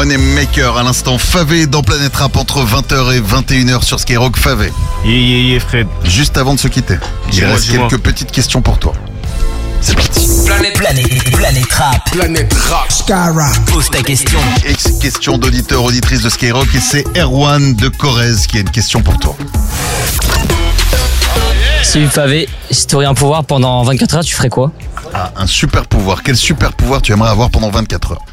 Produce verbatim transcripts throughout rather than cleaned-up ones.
Moneymaker à l'instant. Favé dans Planète Rap entre vingt heures et vingt et une heures sur Skyrock. Favé. Yeah, yeah, yeah, Fred. Juste avant de se quitter, il Dis-moi, reste dis-moi. quelques petites questions pour toi. C'est parti. Planète, planète, planète rap. Planète Rap. Skyrock. Pose ta question. Ex- question d'auditeur, auditrice de Skyrock, et c'est Erwan de Corrèze qui a une question pour toi. Salut Favé, si tu aurais un pouvoir pendant vingt-quatre heures, tu ferais quoi? Ah, un super pouvoir. Quel super pouvoir tu aimerais avoir pendant vingt-quatre heures?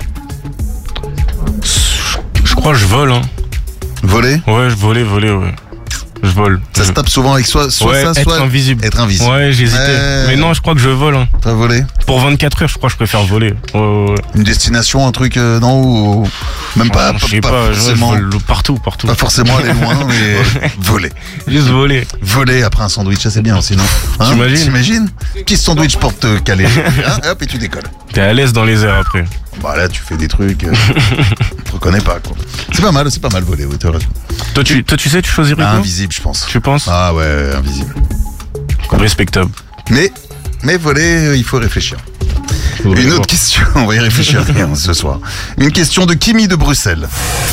Je crois que je vole, hein. Voler? Ouais, je volais, volais, ouais. Je vole. Ça je... se tape souvent avec soit, soit ouais, ça, être soit invisible. être invisible. Ouais, j'hésitais. Euh... Mais non, je crois que je vole, hein. T'as volé? Pour vingt-quatre heures, je crois que je préfère voler. Ouais, ouais, ouais. Une destination, un truc, euh, non, ou même pas, Non, pas, je sais pas pas, forcément, je vole partout, partout. pas forcément aller loin, mais voler. Juste voler. Voler après un sandwich, ça c'est bien aussi, non? Hein? T'imagines? T'imagines? Petit sandwich pour te caler, hein, hop, et tu décolles. T'es à l'aise dans les airs après. Bah là, tu fais des trucs, euh, on te reconnaît pas, quoi. C'est pas mal, c'est pas mal voler, oui, t'as raison. Toi, tu, toi, tu sais, tu choisirais Ah, quoi? invisible, je pense. Tu penses? Ah ouais, invisible. Respectable. Mais, mais voler, euh, il faut réfléchir. Ouais, Une ouais. autre question, on va y réfléchir rien ce soir. Une question de Kimi de Bruxelles.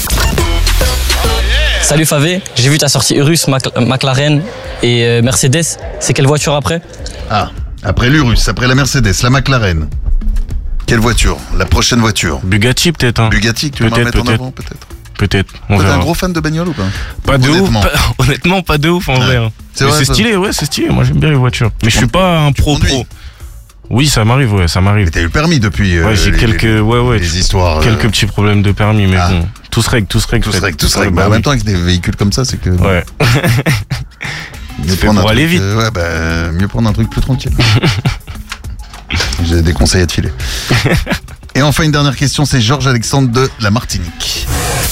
Salut Favé, j'ai vu ta sortie Urus, Mac- McLaren et euh, Mercedes. C'est quelle voiture après? Ah, après l'Urus, après la Mercedes, la McLaren. Quelle voiture? La prochaine voiture? Bugatti, peut-être, hein. Bugatti, que tu veux Peut-être, mettre en peut-être. avant, peut-être? Peut-être. On Toi, t'es verra. un gros fan de bagnole ou pas? Pas de Honnêtement. ouf. Pas- honnêtement, pas de ouf en Ouais. vrai. hein. C'est Mais vrai, c'est ça. stylé, ouais, c'est stylé. Moi, j'aime bien les voitures. Mais je suis pas un pro conduis pro. Oui, ça m'arrive, ouais, ça m'arrive. Mais t'as eu le permis depuis. euh, Ouais, j'ai les- quelques, les- ouais, ouais, les histoires. euh, quelques petits problèmes de permis, mais Ah. bon, tous règles, tous règles. Tout se Fred. règle, tout se Ouais, règle. bah Bah, en oui. même temps, avec des véhicules comme ça, c'est que. Ouais. mieux c'est fait prendre un pour aller truc, vite. euh, ouais, bah, mieux prendre un truc plus tranquille. J'ai des conseils à te filer. Et enfin, une dernière question, c'est Georges Alexandre de la Martinique.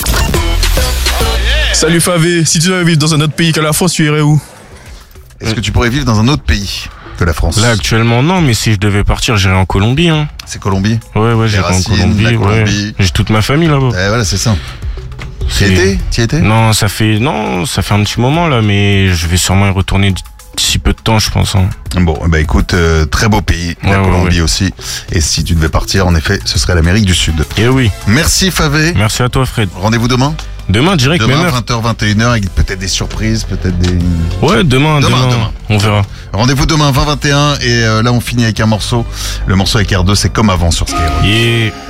Salut Favé, si tu devais vivre dans un autre pays que la France, tu irais où? Est-ce que tu pourrais vivre dans un autre pays que la France? Là, actuellement, non, mais si je devais partir, j'irais en Colombie, hein. C'est Colombie. Ouais, ouais, j'irais en racines, Colombie, la ouais. Colombie. J'ai toute ma famille là-bas. Eh, voilà, c'est ça. Tu y C'est- étais? Tu y étais? Non, ça fait, non, ça fait un petit moment là, mais je vais sûrement y retourner d'ici peu de temps, je pense, hein. Bon, bah écoute, euh, très beau pays, la Ouais, ouais, Colombie ouais. aussi. Et si tu devais partir, en effet, ce serait l'Amérique du Sud. Eh oui. Merci Favé. Merci à toi, Fred. Rendez-vous demain. Demain, direct, même Demain, heure. vingt heures, vingt et une heures, avec peut-être des surprises, peut-être des... Ouais, demain, Demain, demain, demain. on verra. Rendez-vous demain, vingt vingt et un, et euh, là on finit avec un morceau. Le morceau avec R deux, c'est Comme avant sur Skyrock. Yeah.